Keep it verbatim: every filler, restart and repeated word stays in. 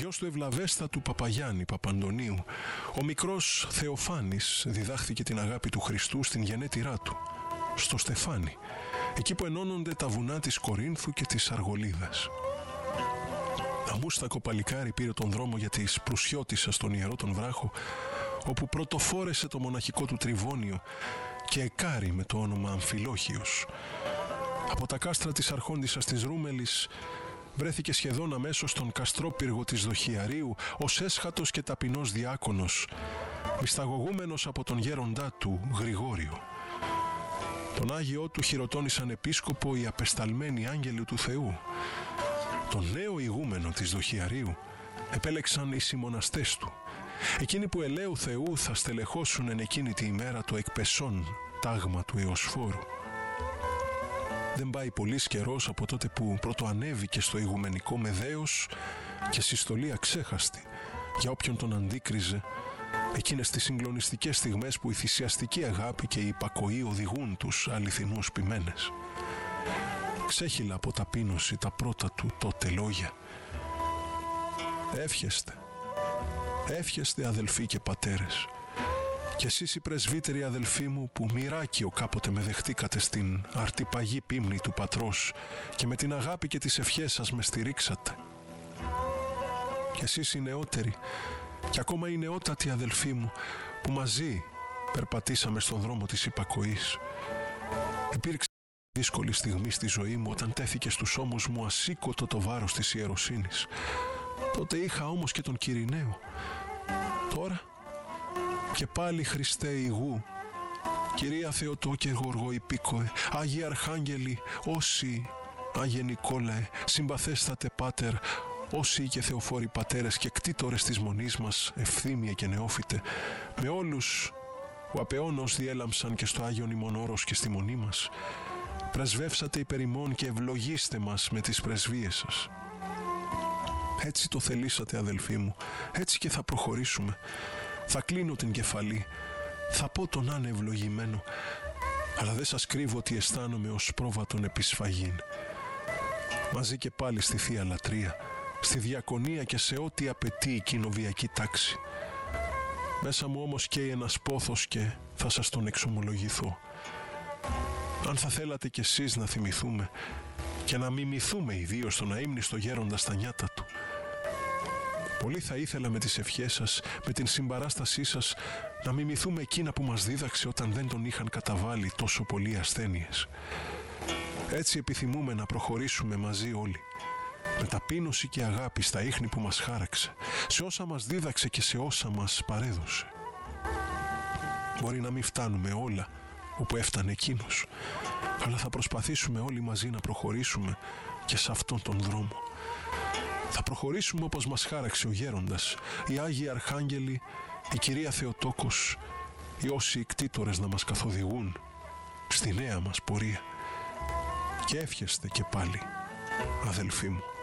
γιος του ευλαβέστατου Παπαγιάννη Παπαντονίου, ο μικρός Θεοφάνης διδάχθηκε την αγάπη του Χριστού στην γενέτειρά του, στο Στεφάνι, εκεί που ενώνονται τα βουνά της Κορίνθου και της Αργολίδας. Αμούστακο παλικάρι πήρε τον δρόμο για της Προυσιώτισσας στον Ιερό τον Βράχο, όπου πρωτοφόρεσε το μοναχικό του τριβώνιο και εκάρι με το όνομα Αμφιλόχιος. Από τα κάστρα της Αρχόντισσας της Ρούμελης βρέθηκε σχεδόν αμέσως στον καστρόπυργο της Δοχιαρίου ως έσχατος και ταπεινός διάκονος, μυσταγωγούμενος από τον γέροντά του Γρηγόριο. Τον Άγιό του χειροτώνησαν επίσκοπο οι απεσταλμένοι άγγελοι του Θεού. Τον νέο ηγούμενο της Δοχιαρίου επέλεξαν οι συμμοναστές του, εκείνοι που ελαίου Θεού θα στελεχώσουν εν εκείνη τη ημέρα το εκπεσόν τάγμα του Εωσφόρου. Δεν πάει πολύς καιρός από τότε που πρωτοανέβηκε στο ηγουμενικό με δέος και συστολή αξέχαστη για όποιον τον αντίκριζε, εκείνες τις συγκλονιστικές στιγμές που η θυσιαστική αγάπη και η υπακοή οδηγούν τους αληθινούς ποιμένες. Ξέχυλα από ταπείνωση τα πρώτα του τότε λόγια. Εύχεστε, εύχεστε αδελφοί και πατέρες, κι εσείς οι πρεσβύτεροι αδελφοί μου που μοιράκιο κάποτε με δεχτήκατε στην αρτυπαγή πίμνη του πατρός και με την αγάπη και τις ευχές σας με στηρίξατε. Κι εσείς οι νεότεροι και ακόμα οι νεότατοι αδελφοί μου που μαζί περπατήσαμε στον δρόμο της υπακοής. Υπήρξε δύσκολη στιγμή στη ζωή μου όταν τέθηκε στους ώμους μου ασήκωτο το βάρος της ιεροσύνης. Τότε είχα όμως και τον Κυριναίο. Τώρα και πάλι Χριστέ ηγού, Κυρία Θεοτόκε Γοργοϊπίκοε, Άγιοι Αρχάγγελοι, όσοι, Άγιε Νικόλαε, συμπαθέστατε Πάτερ, όσοι και θεοφόροι πατέρες και κτήτορες της μονής μας, ευθύμιε και νεόφυτε, με όλους που απεώνως διέλαμψαν και στο Άγιον ημών όρος και στη μονή μας, πρεσβεύσατε υπέρ ημών και ευλογήστε μας με τις πρεσβείες σας. Έτσι το θελήσατε αδελφοί μου, έτσι και θα προχωρήσουμε. Θα κλείνω την κεφαλή, θα πω τον άνε ευλογημένο, αλλά δεν σας κρύβω ότι αισθάνομαι ως πρόβατον επισφαγήν. Μαζί και πάλι στη Θεία Λατρεία, στη διακονία και σε ό,τι απαιτεί η κοινοβιακή τάξη. Μέσα μου όμως καίει ένας πόθος και θα σας τον εξομολογηθώ. Αν θα θέλατε κι εσείς να θυμηθούμε και να μιμηθούμε ιδίως τον αείμνηστο γέροντα στα νιάτα του. Πολύ θα ήθελα με τις ευχές σας, με την συμπαράστασή σας, να μιμηθούμε εκείνα που μας δίδαξε όταν δεν τον είχαν καταβάλει τόσο πολλοί ασθένειες. Έτσι επιθυμούμε να προχωρήσουμε μαζί όλοι, με ταπείνωση και αγάπη στα ίχνη που μας χάραξε, σε όσα μας δίδαξε και σε όσα μας παρέδωσε. Μπορεί να μην φτάνουμε όλα όπου έφτανε εκείνος, αλλά θα προσπαθήσουμε όλοι μαζί να προχωρήσουμε και σε αυτόν τον δρόμο. Θα προχωρήσουμε όπως μας χάραξε ο γέροντας, οι Άγιοι Αρχάγγελοι, η Κυρία Θεοτόκος, οι όσοι κτήτορες να μας καθοδηγούν στη νέα μας πορεία. Και εύχεστε και πάλι, αδελφοί μου.